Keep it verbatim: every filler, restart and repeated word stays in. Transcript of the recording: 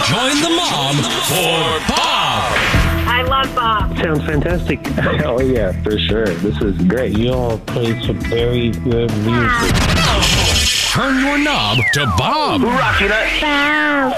Join the mob for Bob. I love Bob. Sounds fantastic. Oh, yeah, for sure. This is great. You all play some very good music. Turn your knob to Bob. Rocky Night. Bob.